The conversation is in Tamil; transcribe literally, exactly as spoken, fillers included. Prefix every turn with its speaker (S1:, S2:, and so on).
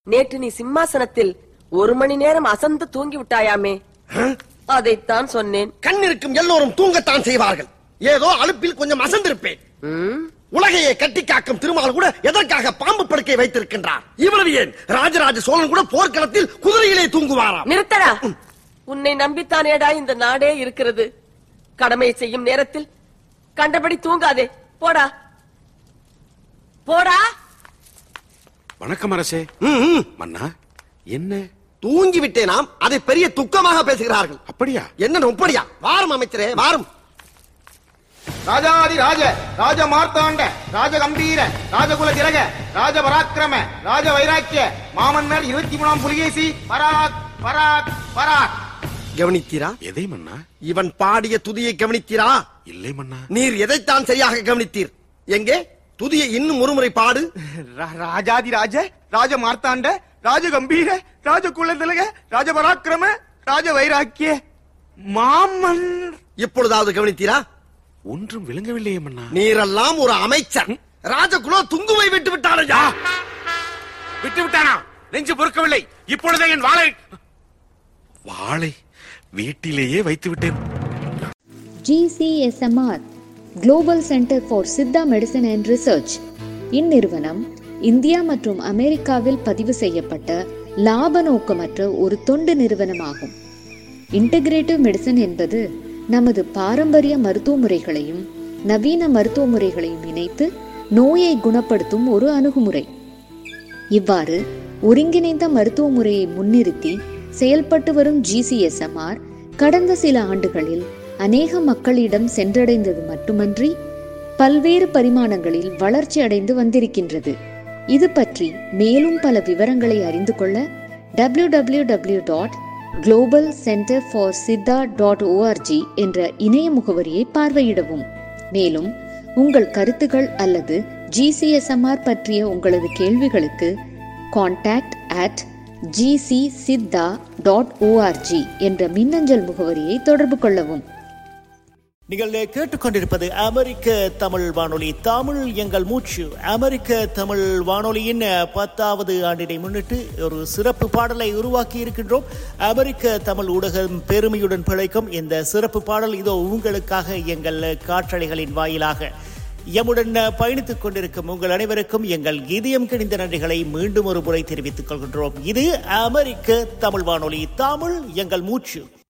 S1: நேற்று நீ சிம்மாசனத்தில் ஒரு மணி நேரம் அசந்து தூங்கி விட்டாயாமே, அதைத்தான் சொன்னேன்.
S2: கண் இருக்கும் எல்லோரும் தூங்கத்தான் செய்வார்கள். ஏதோ அலுப்பில் கொஞ்சம் அசந்திருப்பேன். உலகையே கட்டி காக்கும் திருமால் கூட எதற்காக பாம்பு படுக்கை வைத்திருக்கின்றார்? இவ்வளவு ஏன் ராஜராஜ சோழன் கூட போர்க்களத்தில் குதிரையிலே தூங்குவாராம்.
S1: நிறுத்தடா, உன்னை நம்பித்தானேடா இந்த நாடே இருக்கிறது. கடமை செய்யும் நேரத்தில் கண்டபடி தூங்காதே. போடா போடா.
S3: வணக்கம் அரசே. மன்னா, என்ன
S2: தூங்கி விட்டேனாம், அதை பெரிய துக்கமாக பேசுகிறார்கள்.
S3: அப்படியா?
S2: என்ன அப்படியா? வாரும் அமைச்சரே, வாரும்.
S4: ராஜாதி ராஜ ராஜ மார்த்தாண்ட ராஜ கம்பீர ராஜகுல திலக ராஜ பராக்கிரம ராஜ வைராக்கிய மாமன்னர் இருபத்தி மூணாம் புலிகேசி பராக் பராக் பராக்.
S2: கவனித்தீரா?
S3: எதை மன்னா?
S2: இவன் பாடிய துதியை கவனித்தீரா?
S3: இல்லை மன்னா.
S2: நீர் எதைத்தான் சரியாக கவனித்தீர்? எங்கே துதியை இன்னும் ஒருமுறை பாடு.
S4: ராஜாதி ராஜ ராஜ மார்த்தாண்ட ராஜ கம்பீர ராஜ குல திலக ராஜ பராக்கிரம ராஜ வைராக்கிய மாமன்.
S2: இப்பொழுதாவது கவனித்தீரா?
S3: ஒன்றும் விளங்கவில்லையே மன்னா.
S2: நீரெல்லாம் ஒரு அமைச்சர். ராஜகுலோ துங்குவை விட்டு விட்டாரையா?
S3: விட்டு விட்டானா? நெஞ்சு பொறுக்கவில்லை. இப்பொழுதே என் வாளை வாளை வீட்டிலேயே வைத்து விட்டேன்.
S5: G C S M R Global Center for Siddha medicine and research இந்நிறுவனம் இந்தியா மற்றும் அமெரிக்காவில் பதிவு செய்யப்பட்ட லாப நோக்கமற்ற ஒரு தொண்டு நிறுவனமாகும். இன்டகிரேட்டிவ் மெடிசன் என்பது நமது பாரம்பரிய மருத்துவ முறைகளையும் நவீன மருத்துவ முறைகளையும் இணைத்து நோயை குணப்படுத்தும் ஒரு அணுகுமுறை. இவ்வாறு ஒருங்கிணைந்த மருத்துவ முறையை முன்னிறுத்தி செயல்பட்டு வரும் G C S M R கடந்த சில ஆண்டுகளில் அநேக மக்களிடம் சென்றடைந்தது மட்டுமன்றி பல்வேறு பரிமாணங்களில் வளர்ச்சி அடைந்து வந்திருக்கின்றது. இது பற்றி மேலும் பல விவரங்களை அறிந்து கொள்ள W W W dot global centre for Siddha dot O R G என்ற இணைய முகவரியை பார்வையிடவும். மேலும் உங்கள் கருத்துகள் அல்லது G C S M R பற்றிய உங்களது கேள்விகளுக்கு contact at G C Siddha dot O R G என்ற மின்னஞ்சல் முகவரியை தொடர்பு கொள்ளவும்.
S6: நீங்கள் கேட்டுக்கொண்டிருப்பது அமெரிக்க தமிழ் வானொலி, தமிழ் எங்கள் மூச்சு. அமெரிக்க தமிழ் வானொலியின் பத்தாவது ஆண்டினை முன்னிட்டு ஒரு சிறப்பு பாடலை உருவாக்கி இருக்கின்றோம். அமெரிக்க தமிழ் ஊடகம் பெருமையுடன் பிழைக்கும் இந்த சிறப்பு பாடல் இதோ உங்களுக்காக எங்கள் காற்றலைகளின் வாயிலாக. எம்முடன் பயணித்துக் கொண்டிருக்கும் உங்கள் அனைவருக்கும் எங்கள் இதயம் கிணிந்த நன்றிகளை மீண்டும் ஒரு முறை தெரிவித்துக் கொள்கின்றோம். இது அமெரிக்க தமிழ் வானொலி, தமிழ் எங்கள் மூச்சு.